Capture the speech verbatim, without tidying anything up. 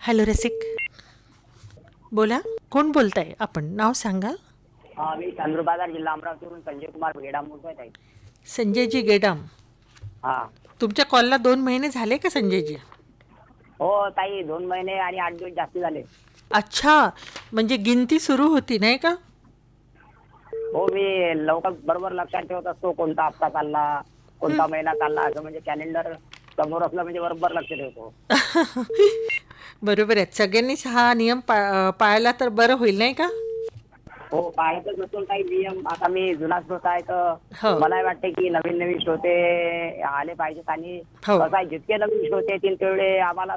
Hello रसिक, बोला. कोण बोलताय आपण? नाव सांगा. हा, मी चांदूरबाजार जिल्हा अमरावतीवरून संजय कुमार गेडाम बोलतोय ताई. संजयजी गेडाम. हा. तुमच्या कॉलला दोन महिने झाले का संजयजी? हो ताई, दोन महिने आणि आठ दिवस जास्त झाले. अच्छा, म्हणजे गिनती सुरू होती नाही का? हो, मी लवकर बरोबर लक्षात ठेवत असतो कोणता हप्ता चालला, कोणता महिना चालला, असं म्हणजे कॅलेंडर समोर असलं म्हणजे बरोबर लक्ष ठेवतो. बरोबर आहे. सगळ्यांनीच हा नियम पा पाळला तर बरं होईल नाही का? हो, पाळायचंच नसून काही नियम. आता मी जुना श्रोता आहे तर हो मला वाटते की नवीन नवीन श्रोते आले पाहिजेत आणि हो कसं आहे, जितके नवीन श्रोते येतील तेवढे आम्हाला